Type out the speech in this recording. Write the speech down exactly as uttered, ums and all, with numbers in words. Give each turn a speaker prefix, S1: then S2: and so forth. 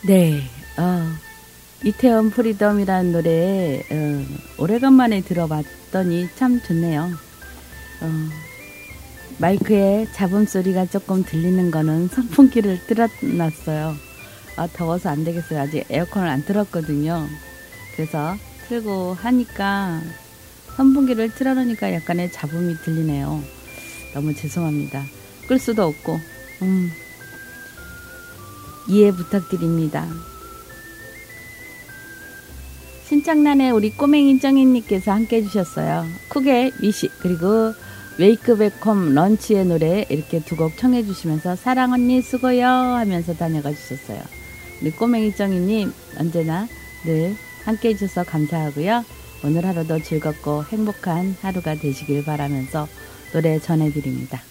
S1: 네, 어, 이태원 프리덤이라는 노래 어, 오래간만에 들어봤더니 참 좋네요. 어, 마이크에 잡음 소리가 조금 들리는 거는 선풍기를 틀어놨어요. 아, 더워서 안 되겠어요. 아직 에어컨을 안 틀었거든요. 그래서 틀고 하니까 선풍기를 틀어놓으니까 약간의 잡음이 들리네요. 너무 죄송합니다. 끌 수도 없고 음, 이해 부탁드립니다. 신장난에 우리 꼬맹이 정인님께서 함께 해주셨어요. 쿡의 미식 그리고 웨이크백홈 런치의 노래 이렇게 두 곡 청해 주시면서 사랑 언니 수고요 하면서 다녀가 주셨어요. 우리 꼬맹이 정인님 언제나 늘 함께 해주셔서 감사하고요. 오늘 하루도 즐겁고 행복한 하루가 되시길 바라면서 노래 전해드립니다.